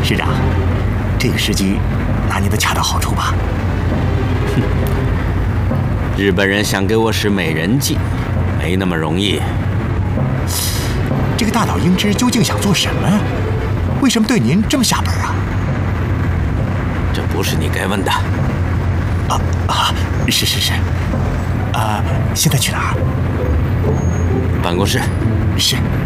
师长，这个时机拿捏得恰到好处吧？ 哼，日本人想给我使美人计，没那么容易。 这个大岛英之究竟想做什么？为什么对您这么下本啊？ 这不是你该问的。 是。现在去哪儿？ 办公室。 是。